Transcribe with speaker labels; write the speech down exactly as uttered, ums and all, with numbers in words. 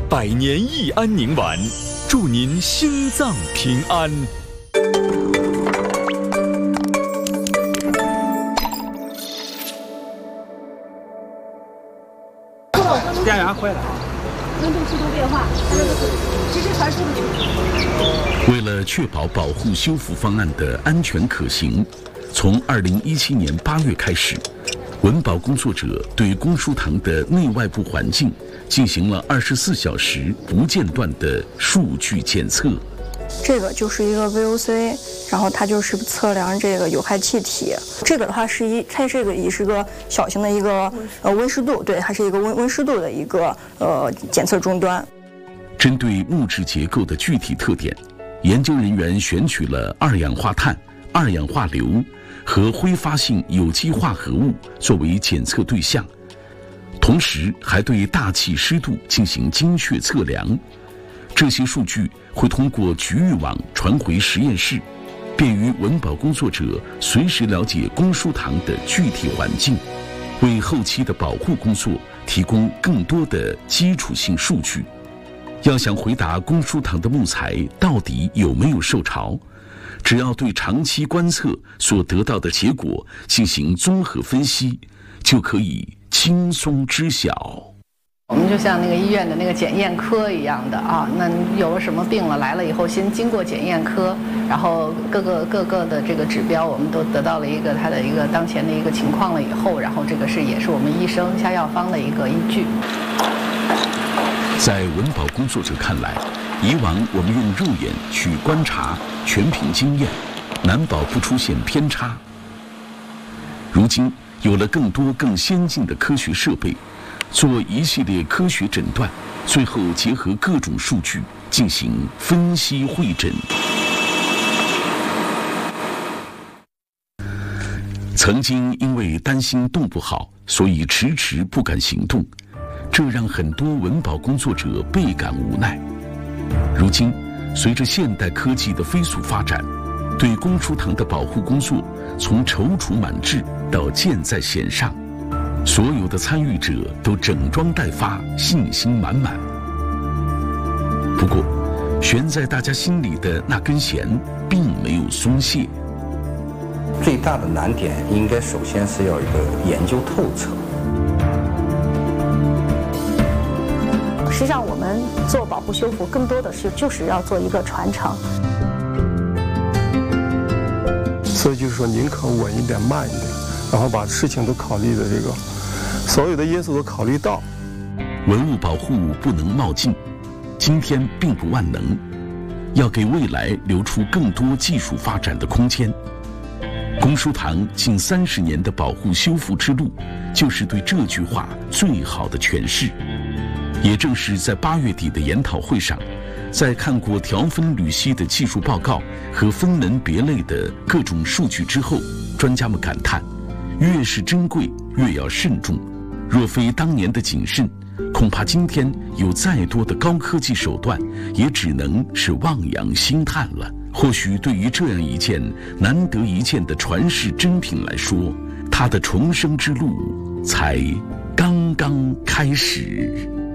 Speaker 1: 百年益安宁丸，祝您心脏平安。
Speaker 2: 电源坏了，
Speaker 3: 温度速度变化，它这个实时传输的情况。
Speaker 4: 为了确保保护修复方案的安全可行，从二零一七年八月开始，文保工作者对供书堂的内外部环境进行了二十四小时不间断的数据检测。
Speaker 5: 这个就是一个 V O C， 然后它就是测量这个有害气体。这个的话是一，它这个也是个小型的一个呃温湿度，对，它是一个温温湿度的一个呃检测终端。
Speaker 4: 针对木质结构的具体特点，研究人员选取了二氧化碳、二氧化硫和挥发性有机化合物作为检测对象，同时还对大气湿度进行精确测量。这些数据会通过局域网传回实验室，便于文保工作者随时了解供书堂的具体环境，为后期的保护工作提供更多的基础性数据。要想回答供书堂的木材到底有没有受潮，只要对长期观测所得到的结果进行综合分析，就可以轻松知晓。
Speaker 6: 我们就像那个医院的那个检验科一样的啊，那有了什么病了来了以后，先经过检验科，然后各个各个的这个指标，我们都得到了一个它的一个当前的一个情况了以后，然后这个是也是我们医生下药方的一个依据。
Speaker 4: 在文保工作者看来，以往我们用肉眼去观察，全凭经验，难保不出现偏差。如今有了更多更先进的科学设备，做一系列科学诊断，最后结合各种数据进行分析会诊。曾经因为担心动不好，所以迟迟不敢行动，这让很多文保工作者倍感无奈。如今，随着现代科技的飞速发展，对供书堂的保护工作从踌躇满志到箭在弦上，所有的参与者都整装待发，信心满满。不过，悬在大家心里的那根弦并没有松懈。
Speaker 7: 最大的难点应该首先是要一个研究透彻。
Speaker 3: 实际上，我们做保护修复，更多的是就是要做一个传承。
Speaker 8: 所以就是说，宁可稳一点、慢一点，然后把事情都考虑的这个所有的因素都考虑到。
Speaker 4: 文物保护不能冒进，今天并不万能，要给未来留出更多技术发展的空间。供书堂近三十年的保护修复之路，就是对这句话最好的诠释。也正是在八月底的研讨会上，在看过条分缕析的技术报告和分门别类的各种数据之后，专家们感叹，越是珍贵越要慎重，若非当年的谨慎，恐怕今天有再多的高科技手段，也只能是望洋兴叹了。或许对于这样一件难得一见的传世珍品来说，它的重生之路才刚刚开始。